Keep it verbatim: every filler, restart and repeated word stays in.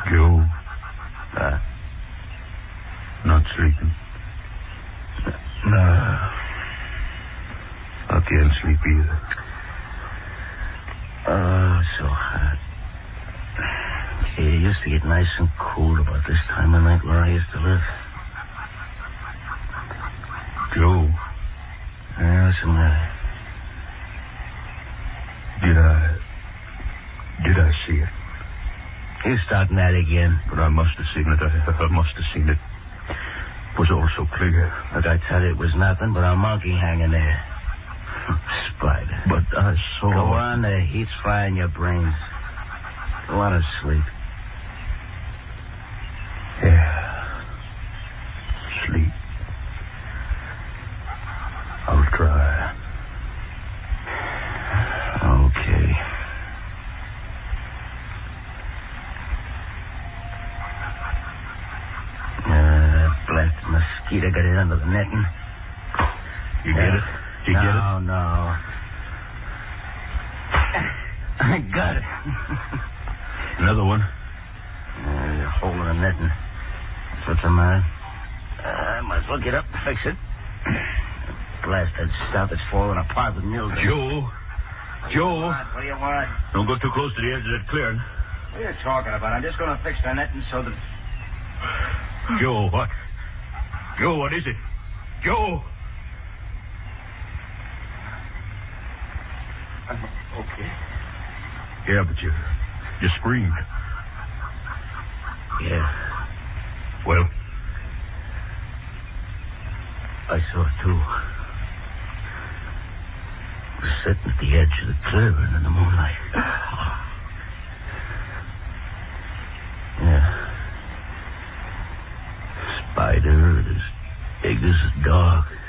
Joe. Uh, Not sleeping? no. I can't sleep either. Oh, so hot. Gee, it used to get nice and cool about this time of night where I used to live. Joe. Yeah, what's the matter? Did I... Did I see it? You starting that again? But I must have seen it. I, I must have seen it. It was all so clear. Look, I tell you, it was nothing but a monkey hanging there. Spider. But I saw... Go on, the heat's frying your brains. Go on to sleep. Yeah. Sleep. I'll try. Okay. Uh, black mosquito got it under the netting. You get it? You no, get it? No, no. I got it. Another one? Uh, you're holding the netting. That's what's the matter. Uh, I might as well get up and fix it. Blasted stuff is falling apart with mildew. Joe. Joe. What do you want? Don't go too close to the edge of that clearing. What are you talking about? I'm just going to fix the netting so that... Joe, what? Joe, what is it? Joe! Okay. Yeah, but you... You screamed. Yeah. Well? I saw it, too. It was sitting at the edge of the clearing in the moonlight. Yeah. Spider as big as a dog.